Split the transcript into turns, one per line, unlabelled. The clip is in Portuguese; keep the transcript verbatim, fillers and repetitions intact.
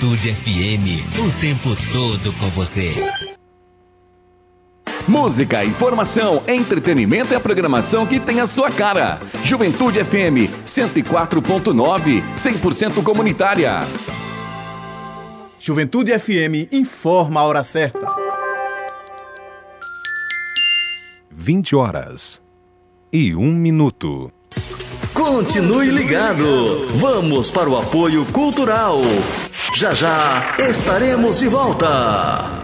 Juventude F M, o tempo todo com você.
Música, informação, entretenimento e a programação que tem a sua cara. Juventude F M cento e quatro ponto nove, cem por cento comunitária.
Juventude F M informa a hora certa.
vinte horas e um minuto.
Continue ligado. Vamos para o apoio cultural. Já já estaremos de volta.